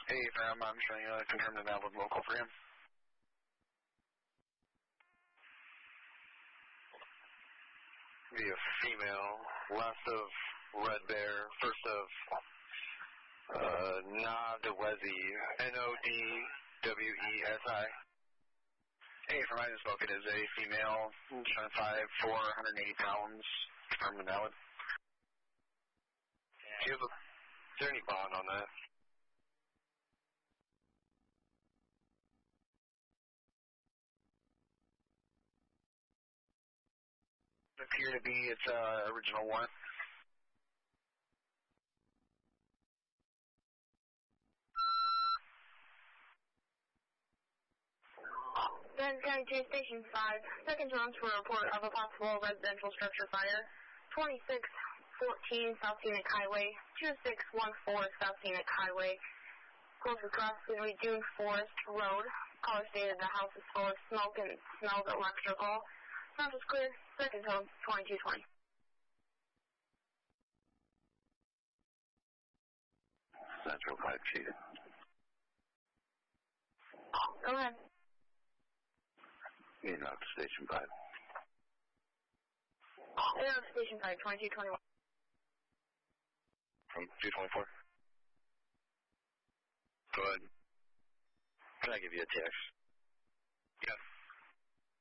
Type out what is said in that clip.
Hey, Fram, I'm showing you a confirmed and valid local for him. Be a female, last of Red Bear, first of Nodwezi, Nodwesi. Hey, from I just spoke, it is a female, 5'4", 180 pounds, confirmed and valid. Is there any bond on that? Appear to be its original warrant. Benz County 2 Station 5, second rounds for a report of a possible residential structure fire. 2614 South Scenic Highway, 2614 South Scenic Highway. Closest cross is going to be Dune Forest Road. Caller stated the house is full of smoke and smells electrical. Sound is clear. Second home, 2220. Central 5 Chief. Go ahead. You're not to Station 5. They're on Station 5, 2221. From 224. Go ahead. Can I give you a text?